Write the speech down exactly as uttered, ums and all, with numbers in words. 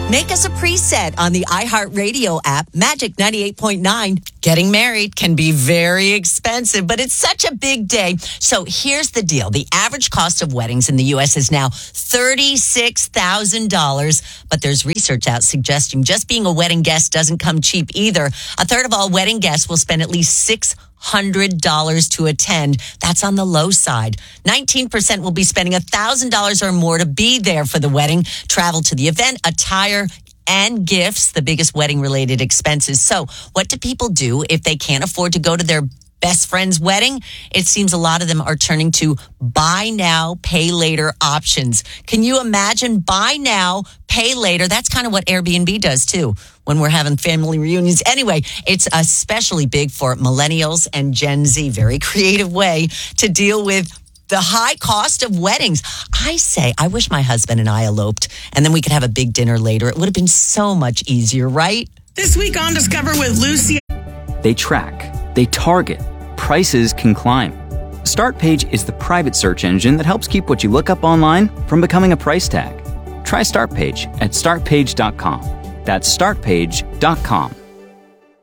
Make us a preset on the iHeartRadio app, Magic ninety-eight point nine. Getting married can be very expensive, but it's such a big day. So here's the deal. The average cost of weddings in the U S is now thirty-six thousand dollars. But there's research out suggesting just being a wedding guest doesn't come cheap either. A third of all wedding guests will spend at least six hundred dollars to attend. That's on the low side. nineteen percent will be spending one thousand dollars or more to be there for the wedding, travel to the event, attire, and gifts, the biggest wedding-related expenses. So what do people do if they can't afford to go to their best friend's wedding? It seems a lot of them are turning to buy now, pay later options. Can you imagine buy now, pay later? That's kind of what Airbnb does too when we're having family reunions. Anyway, it's especially big for millennials and Gen Z. Very creative way to deal with the high cost of weddings. I say, I wish my husband and I eloped, and then we could have a big dinner later. It would have been so much easier, right? This week on Discover with Lucy. They track, they target, prices can climb. Startpage is the private search engine that helps keep what you look up online from becoming a price tag. Try Startpage at start page dot com. That's start page dot com.